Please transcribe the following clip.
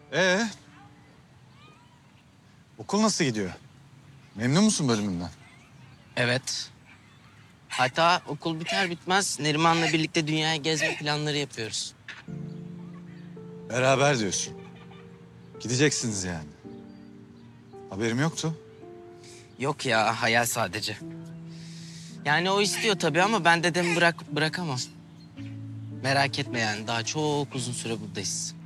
Ee, okul nasıl gidiyor? Memnun musun bölümünden? Evet. Hatta okul biter bitmez Neriman'la birlikte dünyayı gezme planları yapıyoruz. Beraber diyorsun. Gideceksiniz yani. Haberim yoktu. Yok ya, hayal sadece. Yani o istiyor tabii ama ben dedemi bırakamam. Merak etme yani, daha çok uzun süre buradayız.